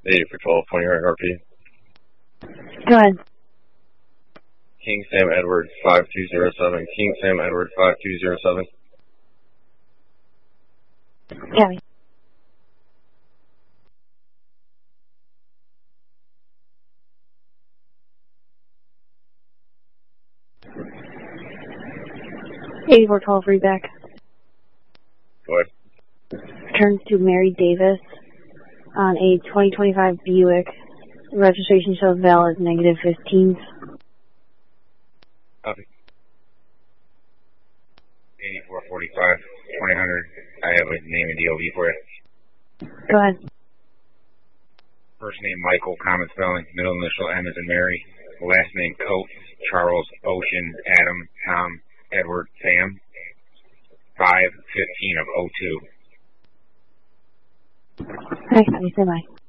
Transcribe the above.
80 for 12, 20 right RP. Go ahead. King Sam Edward 5207. King Sam Edward 5207. Copy. Eighty-four 12, read back. Go ahead. Returns to Mary Davis on a 2025 Buick. Registration shows valid -15. Copy. 8445, 2000. I have a name and DOV for you. Go ahead. First name Michael, common spelling. Middle initial M as in Mary. Last name Coates, Charles, Ocean, Adam, Tom, Edward, Sam. 5/15 of 02. Hi, stand by.